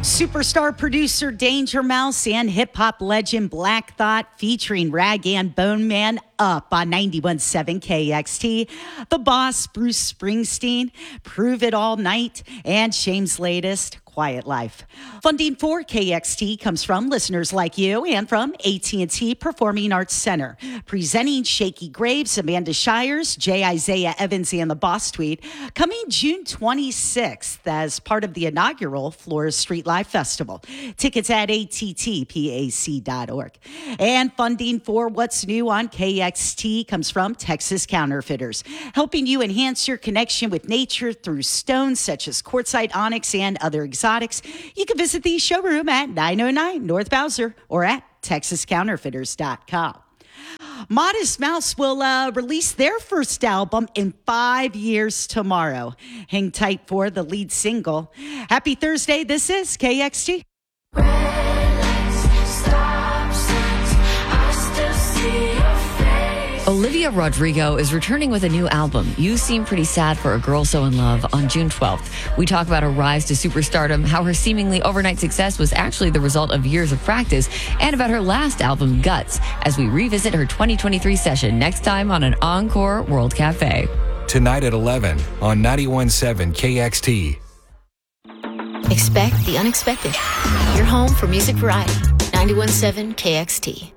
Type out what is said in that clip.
Superstar producer Danger Mouse and hip-hop legend Black Thought featuring Rag and Bone Man up on 91.7 KXT. The Boss, Bruce Springsteen, Prove It All Night, and Shame's latest, Quiet Life. Funding for KXT comes from listeners like you and from AT&T Performing Arts Center. Presenting Shaky Graves, Amanda Shires, J. Isaiah Evans, and the Boss Tweet, coming June 26th as part of the inaugural Flores Street Live Festival. Tickets at attpac.org. And funding for What's New on KXT comes from Texas Counterfeiters, helping you enhance your connection with nature through stones such as quartzite, onyx, and other exotics. You can visit the showroom at 909 North Bowser or at TexasCounterfeiters.com. Modest Mouse will release their first album in 5 years tomorrow. Hang tight for the lead single. Happy Thursday. This is KXT. Olivia Rodrigo is returning with a new album, You Seem Pretty Sad for a Girl So in Love, on June 12th. We talk about her rise to superstardom, how her seemingly overnight success was actually the result of years of practice, and about her last album, Guts, as we revisit her 2023 session next time on an Encore World Cafe. Tonight at 11 on 91.7 KXT. Expect the unexpected. Your home for music variety. 91.7 KXT.